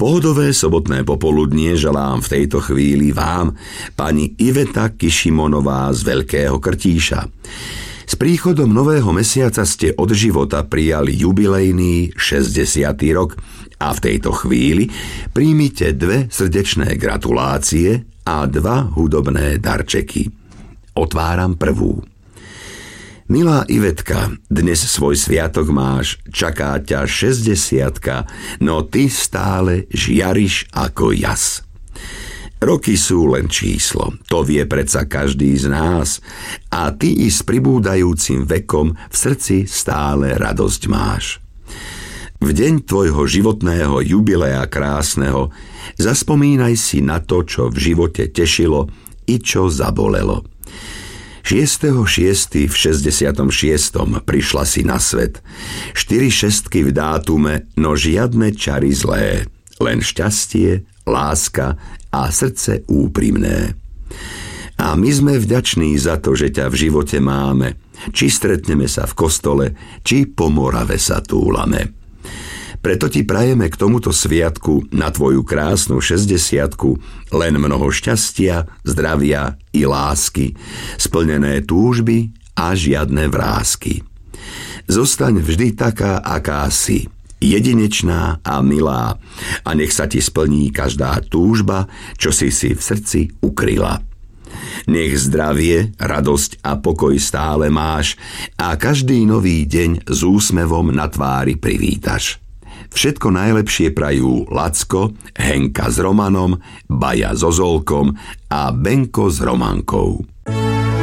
Pohodové sobotné popoludnie želám v tejto chvíli vám, pani Iveta Kišimonová z Veľkého Krtíša. S príchodom nového mesiaca ste od života prijali jubilejný 60. rok a v tejto chvíli príjmite 2 srdečné gratulácie a 2 hudobné darčeky. Otváram prvú. Milá Ivetka, dnes svoj sviatok máš, čaká ťa 60-ka, no ty stále žiariš ako jas. Roky sú len číslo, to vie predsa každý z nás a ty i s pribúdajúcim vekom v srdci stále radosť máš. V deň tvojho životného jubilea krásneho zaspomínaj si na to, čo v živote tešilo i čo zabolelo. 6.6. v 66. prišla si na svet. 4 šestky v dátume, no žiadne čary zlé. Len šťastie, láska a srdce úprimné. A my sme vďační za to, že ťa v živote máme. Či stretneme sa v kostole, či po Morave sa túlame. Preto ti prajeme k tomuto sviatku na tvoju krásnu 60-ku len mnoho šťastia, zdravia i lásky, splnené túžby a žiadne vrásky. Zostaň vždy taká, aká si, jedinečná a milá a nech sa ti splní každá túžba, čo si v srdci ukryla. Nech zdravie, radosť a pokoj stále máš a každý nový deň s úsmevom na tvári privítaš. Všetko najlepšie prajú Lacko, Henka s Romanom, Baja so Zolkom a Benko s Romankou.